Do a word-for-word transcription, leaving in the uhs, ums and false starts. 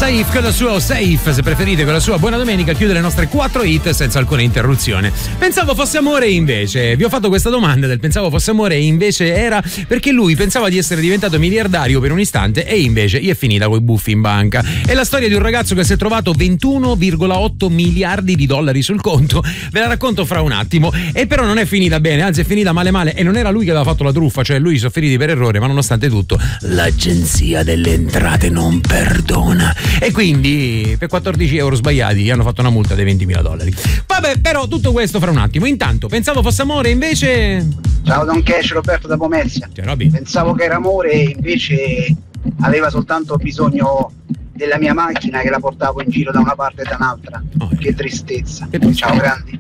Saif con la sua, o Safe se preferite, con la sua Buona Domenica chiude le nostre quattro hit senza alcuna interruzione. Pensavo fosse amore e invece, vi ho fatto questa domanda del pensavo fosse amore e invece era perché lui pensava di essere diventato miliardario per un istante e invece gli è finita coi buffi in banca. È la storia di un ragazzo che si è trovato ventuno virgola otto miliardi di dollari sul conto, ve la racconto fra un attimo. E però non è finita bene, anzi è finita male male, e non era lui che aveva fatto la truffa, cioè lui si sono finiti per errore, ma nonostante tutto l'agenzia delle entrate non perdona e quindi per quattordici euro sbagliati gli hanno fatto una multa dei ventimila dollari. Vabbè, però tutto questo fra un attimo. Intanto pensavo fosse amore invece. Ciao Don Cash, Roberto da Pomezia. Ciao Roby. Pensavo che era amore e invece aveva soltanto bisogno della mia macchina che la portavo in giro da una parte e da un'altra. Oh, che tristezza. Che tristezza. Ciao grandi.